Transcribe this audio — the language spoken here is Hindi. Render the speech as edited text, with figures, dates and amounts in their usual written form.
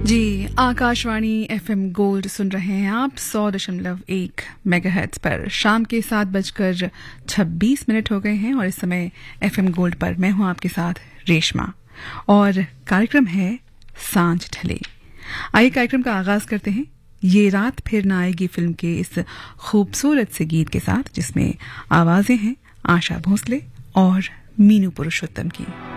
जी, आकाशवाणी एफएम गोल्ड सुन रहे हैं आप 100.1 मेगाहर्ट्ज पर। शाम के 7:26 हो गए हैं और इस समय एफएम गोल्ड पर मैं हूं आपके साथ रेशमा और कार्यक्रम है सांझ ढले। आइए कार्यक्रम का आगाज करते हैं ये रात फिर न आएगी फिल्म के इस खूबसूरत से गीत के साथ, जिसमें आवाजें हैं आशा भोसले और मीनू पुरुषोत्तम की।